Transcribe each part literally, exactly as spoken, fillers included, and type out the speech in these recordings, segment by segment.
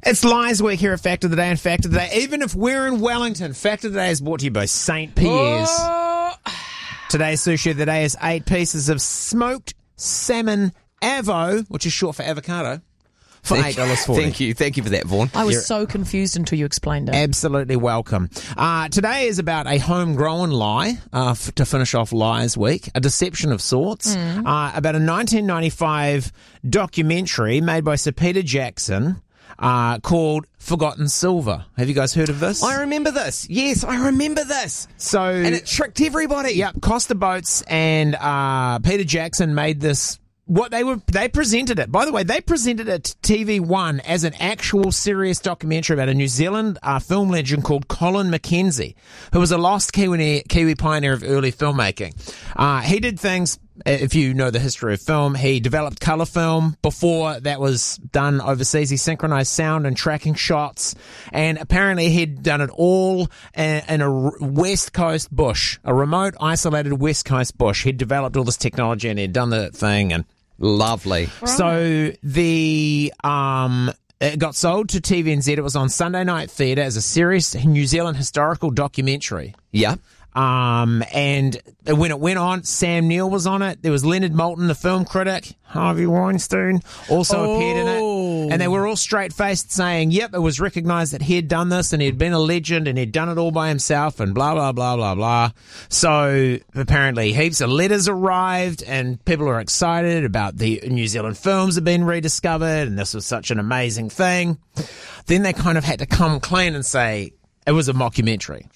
It's Lies Week here at Fact of the Day and Fact of the Day. Even if we're in Wellington, Fact of the Day is brought to you by Saint Pierre's. Oh. Today's sushi of the day is eight pieces of smoked salmon avo, which is short for avocado, for eight dollars forty. Thank you. Thank you for that, Vaughan. I was You're so confused until you explained it. Absolutely welcome. Uh, today is about a homegrown lie, uh, f- to finish off Lies Week, a deception of sorts, Mm. uh, about a nineteen ninety-five documentary made by Sir Peter Jackson uh, called Forgotten Silver. Have you guys heard of this? I remember this. Yes, I remember this. So, And it tricked everybody. Yep, Costa Boats and uh, Peter Jackson made this. What they were, they presented it. By the way, they presented it to T V One as an actual serious documentary about a New Zealand uh, film legend called Colin Mackenzie, who was a lost Kiwi, Kiwi pioneer of early filmmaking. Uh, he did things. If you know the history of film, he developed colour film before that was done overseas. He synchronized sound and tracking shots, and apparently he'd done it all in, in a r- west coast bush, a remote, isolated west coast bush. He'd developed all this technology and he'd done the thing, and Lovely. so the um. It got sold to T V N Z. It was on Sunday Night Theatre as a serious New Zealand historical documentary. Yeah. Um, and when it went on, Sam Neill was on it. There was Leonard Moulton, the film critic. Harvey Weinstein also Oh. appeared in it. And they were all straight-faced saying, yep, it was recognised that he had done this and he'd been a legend and he'd done it all by himself and blah, blah, blah, blah, blah. So apparently heaps of letters arrived and people are excited about the New Zealand films have been rediscovered and this was such an amazing thing. Then they kind of had to come clean and say it was a mockumentary.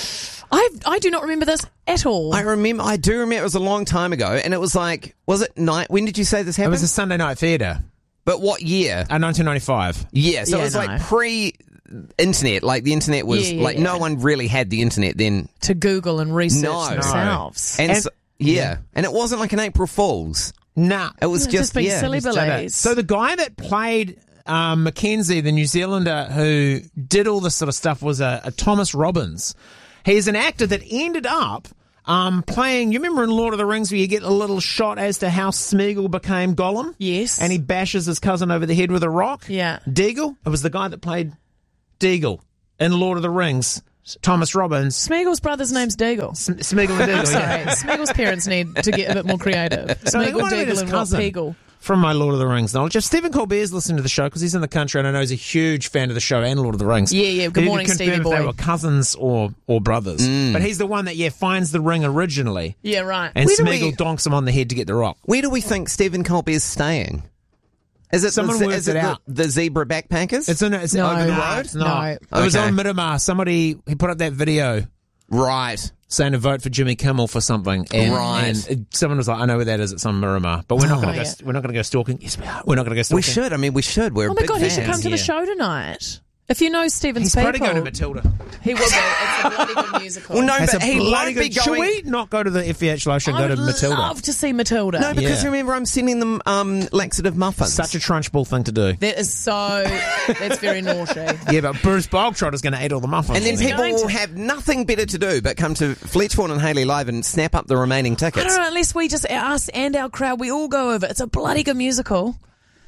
I I do not remember this at all. I remember, I do remember it was a long time ago, and it was like, was it night? When did you say this It happened? was a Sunday Night Theatre. But what year? Uh, nineteen ninety-five. Yeah, so Yeah, it was no. like pre-internet. Like the internet was, Yeah, yeah, like yeah. no one really had the internet then. to Google and research No. themselves. And, And- so, yeah. and it wasn't like an April Fool's. Nah. It was It's just, just being yeah. silly So that- billies. So the guy that played um, Mackenzie, the New Zealander who did all this sort of stuff, was a, a Thomas Robbins. He's an actor that ended up um, playing, you remember in Lord of the Rings where you get a little shot as to how Smeagol became Gollum? Yes. And he bashes his cousin over the head with a rock? Yeah. Deagle? It was the guy that played Deagle in Lord of the Rings. Thomas Robbins. Smeagol's brother's name's Deagle. S- Smeagol and Deagle, Sorry, yeah. Smeagol's parents need to get a bit more creative. So they Smeagol, might have been his Deagle, and cousin. Peagle. From my Lord of the Rings knowledge. If Stephen Colbert's listening to the show, because he's in the country and I know he's a huge fan of the show and Lord of the Rings. Yeah, yeah. Good he morning, can confirm Stevie if they boy. were cousins or, or brothers. But he's the one that, yeah, finds the ring originally. Yeah, right. And Where do Smeagol we- donks him on the head to get the rock. Where do we think Stephen Colbert is staying? Is it, Someone the, worked is it it the, out. the Zebra Backpackers? It's in it's No, over the no, road. It's not. no. It was Okay. on Miramar. Somebody he put up that video right. saying to vote for Jimmy Kimmel for something, and, Right. and someone was like, "I know where that is. It's on Miramar." But we're not going Oh, to go. yeah. We're not going to go stalking. Yes, we are. We're not going to go stalking. We should. I mean, we should. We're Oh a my big God, he should fans. come to the yeah. show tonight. If you know Stephen's He's people. probably going to Matilda. He will be. It's a bloody good musical. Well, no, It's but a he bloody won't be good. Should going. we not go to the F E H live show and I go to would Matilda? love to see Matilda. No, because Yeah. remember, I'm sending them um, laxative muffins. Such a trunchbull thing to do. That is so. That's very naughty. Yeah, but Bruce Bogtrotter's going to eat all the muffins. and then isn't he? people going will to- have nothing better to do but come to Fletchbourne and Haley Live and snap up the remaining I tickets. don't know, unless we just, us and our crowd, we all go over. It's a bloody good musical.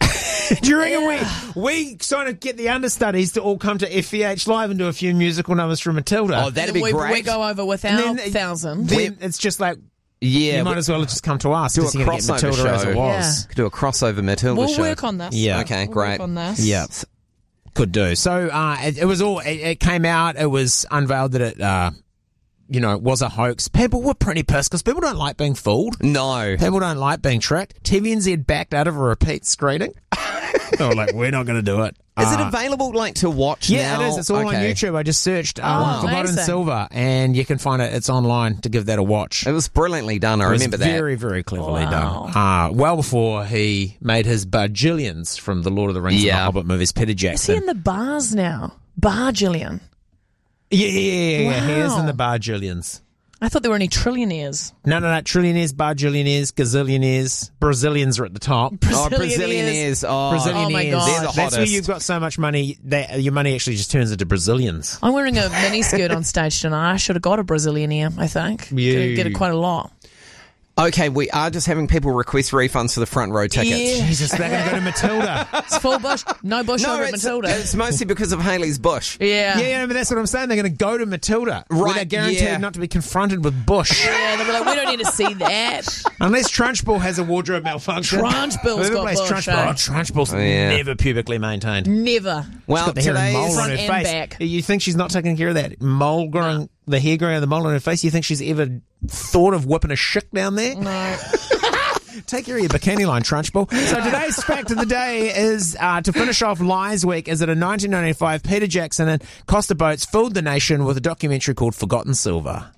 Do you reckon we, we sort of get the understudies to all come to F E H live and do a few musical numbers from Matilda? Oh, that'd be we, great. We go over with And our then- thousand. Then it's just like, yeah, you might we- as well just come to us. do a because you're gonna get crossover Matilda as show. it was. Could do a crossover Matilda we'll show. work on this. Yeah. Okay, We'll great. Work on this. Yeah. Could do. So uh, it, it was all, it, it came out, it was unveiled that it, uh, you know, was a hoax. People were pretty pissed because people don't like being fooled. No. People don't like being tricked. T V N Z backed out of a repeat screening. They were like, we're not going to do it. Is it Uh, available like to watch Yeah, now? it is. It's all on Okay. YouTube. I just searched um, Oh, Forgotten amazing. Silver, and you can find it. It's online to give that a watch. It was brilliantly done. I It was remember that. very, very cleverly Wow. done. Uh, well before he made his bajillions from the Lord of the Rings and Yeah. the Hobbit movies, Peter Is he Jackson. in the bars now? Bar Jillian. yeah, yeah, yeah, yeah. He is Wow. in the bajillions. I thought there were any trillionaires. No, no, no. Trillionaires, bajillionaires, gazillionaires, Brazilians are at the top. Oh, Brazilian Brazilian ears. ears. Oh, Brazilian Oh my ears. God. They're the That's where hottest. you've got so much money that your money actually just turns into Brazilians. I'm wearing a mini skirt on stage tonight. I should have got a Brazilian ear, I think. You- Get, get it quite a lot. Okay, we are just having people request refunds for the front row tickets. Yeah. Jesus, they're going to go to Matilda. It's full bush. No bush No, over at it's, Matilda. it's mostly because of Hayley's bush. yeah. Yeah, yeah, but that's what I'm saying. They're going to go to Matilda. Where Right, they're guaranteed yeah. not to be confronted with bush. Yeah, they'll be like, we don't need to see that. Unless Trunchbull has a wardrobe malfunction. Trunchbull's Whoever got plays bush, Trunchbull. eh? Oh, Trunchbull's Oh, yeah. never pubically maintained. Never. Well, Got the hair and today's... mole on Front her and face. back. You think she's not taking care of that mole growing, the hair growing out of the mole on her face? You think she's ever thought of whipping a shik down there? No. Take care of your bikini line, Trunchbull. So today's fact of the day is, uh, to finish off Lies Week, is that in nineteen ninety-five, Peter Jackson and Costa Boats fooled the nation with a documentary called Forgotten Silver.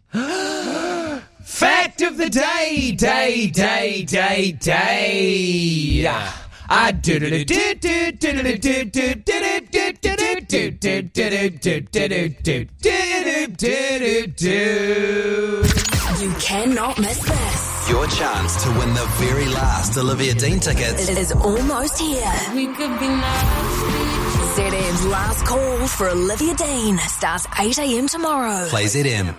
Fact of the day, day, day, day, day. I do do do do do do do do do do do do do do. You cannot miss this. Your chance to win the very last Olivia Dean tickets. It is almost here. We could be nasty. Z M's last call for Olivia Dean starts eight a.m. tomorrow. Play Z M.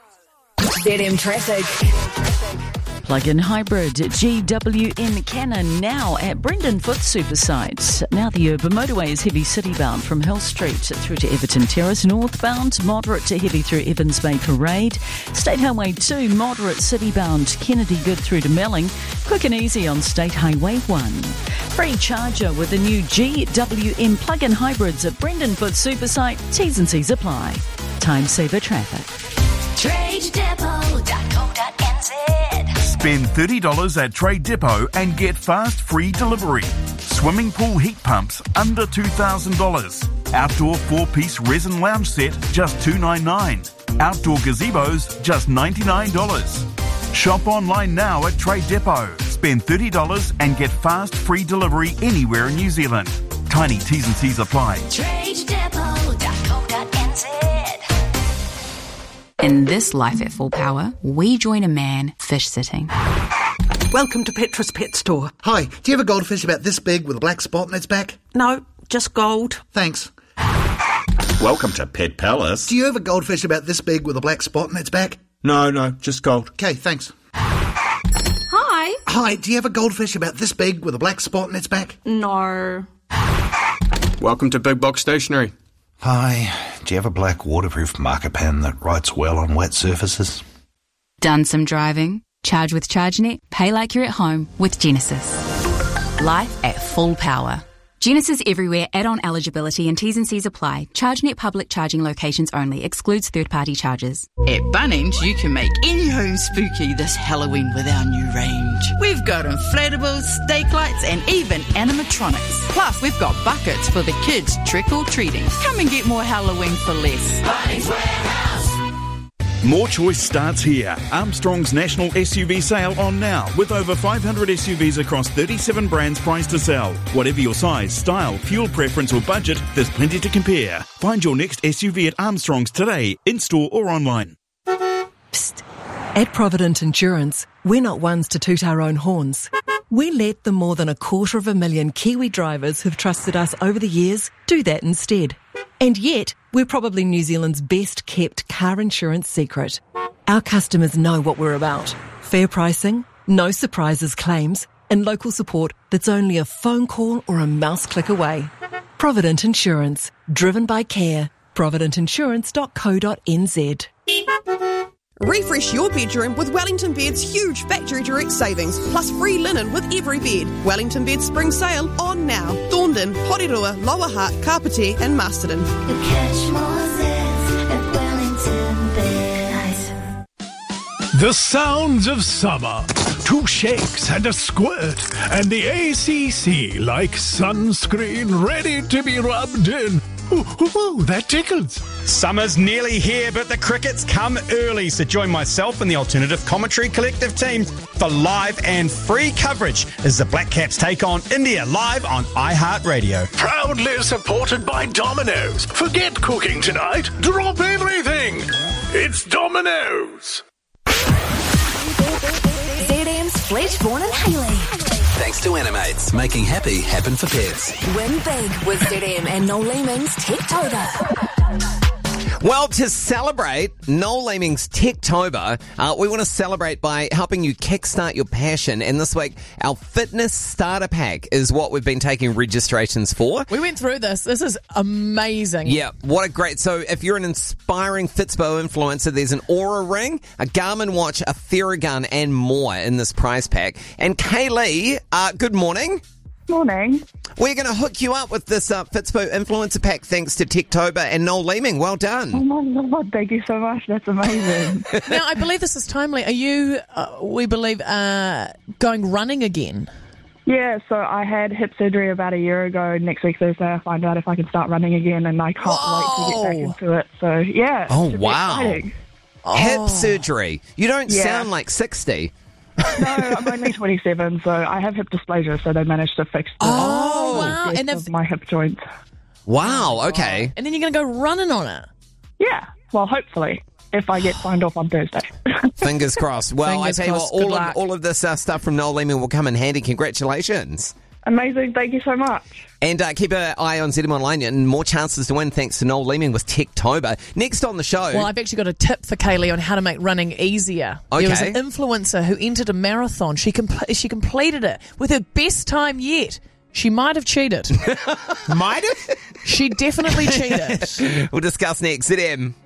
Z M traffic. Plug-in hybrid G W N Cannon now at Brendan Foot Supersite. Now the urban motorway is heavy city-bound from Hill Street through to Everton Terrace, northbound, moderate to heavy through Evans Bay Parade. State Highway two, moderate city-bound Kennedy Good through to Melling. Quick and easy on State Highway one. Free charger with the new G W M plug-in hybrids at Brendan Foot Supersite. T's and C's apply. Time saver traffic. trade depot dot co dot n z. Spend thirty dollars at Trade Depot and get fast free delivery. Swimming pool heat pumps under two thousand dollars. Outdoor four-piece resin lounge set just two hundred ninety-nine dollars. Outdoor gazebos just ninety-nine dollars. Shop online now at Trade Depot. Spend thirty dollars and get fast free delivery anywhere in New Zealand. Tiny T's and C's apply. trade depot dot co dot n z. In this life at full power, we join a man fish sitting. Welcome to Petra's Pet Store. Hi, do you have a goldfish about this big with a black spot on its back? No, just gold. Thanks. Welcome to Pet Palace. Do you have a goldfish about this big with a black spot on its back? No, no, just gold. Okay, thanks. Hi. Hi, do you have a goldfish about this big with a black spot on its back? No. Welcome to Big Box Stationery. Hi, do you have a black waterproof marker pen that writes well on wet surfaces? Done some driving? Charge with ChargeNet, pay like you're at home with Genesis. Life at full power. Genesis everywhere, add-on eligibility and T's and C's apply. ChargeNet public charging locations only, excludes third-party charges. At Bunnings, you can make any home spooky this Halloween with our new range. We've got inflatables, stake lights and even animatronics. Plus, we've got buckets for the kids trick-or-treating. Come and get more Halloween for less. Bunnings Warehouse. More choice starts here. Armstrong's national S U V sale on now, with over five hundred S U Vs across thirty-seven brands priced to sell. Whatever your size, style, fuel preference or budget, there's plenty to compare. Find your next S U V at Armstrong's today, in-store or online. Psst. At Provident Insurance, we're not ones to toot our own horns. We let the more than a quarter of a million Kiwi drivers who've trusted us over the years do that instead. And yet, we're probably New Zealand's best kept car insurance secret. Our customers know what we're about. Fair pricing, no surprises claims, and local support that's only a phone call or a mouse click away. Provident Insurance, driven by care. provident insurance dot co dot n z. Refresh your bedroom with Wellington Bed's huge factory direct savings, plus free linen with every bed. Wellington Bed spring sale on now. Thorndon, Porirua, Lower Hutt, Kapiti and Masterton. You catch more zits at Wellington Bed. The sounds of summer. Two shakes and a squirt, and the A C C like sunscreen ready to be rubbed in. Ooh, ooh, ooh, that tickles. Summer's nearly here, but the crickets come early, so join myself and the Alternative Commentary Collective team for live and free coverage as the Black Caps take on India live on iHeartRadio. Proudly supported by Domino's. Forget cooking tonight. Drop everything. It's Domino's. Z M's Fletchborn and Hayley. Thanks to Animates, making happy happen for pets. Win big with Z M and Noel Lehman's Techtober. Well, to celebrate Noel Leeming's Techtober, uh, we want to celebrate by helping you kickstart your passion. And this week, our Fitness Starter Pack is what we've been taking registrations for. We went through this. This is amazing. Yeah, what a great... So if you're an inspiring Fitspo influencer, there's an Aura Ring, a Garmin watch, a Theragun, and more in this prize pack. And Kaylee, uh, good morning. Morning. We're going to hook you up with this uh, Fitspo Influencer Pack thanks to Techtober and Noel Leeming. Well done. Oh my God, thank you so much. That's amazing. Now, I believe this is timely. Are you, uh, we believe, uh, going running again? Yeah, so I had hip surgery about a year ago. Next week, Thursday, I find out if I can start running again, and I can't Whoa. wait to get back into it. So, yeah. Oh, it should be wow. exciting. Oh. Hip surgery. You don't Yeah. sound like sixty. No, I'm only twenty-seven, so I have hip dysplasia, so they managed to fix the Oh, wow. rest And of they've- my hip joints. Wow, okay. And then you're going to go running on it? Yeah, well, hopefully, if I get signed off on Thursday. Fingers crossed. Well, Fingers I tell crossed. you Good what, all luck. of, all of this uh, stuff from Noel Leeming will come in handy. Congratulations. Amazing, thank you so much. And uh, keep an eye on Z M Online and more chances to win thanks to Noel Leeming with Techtober. Next on the show... Well, I've actually got a tip for Kaylee on how to make running easier. There was Okay. an influencer who entered a marathon. She compl- she completed it with her best time yet. She might have cheated. Might have? She definitely cheated. We'll discuss next. Z M.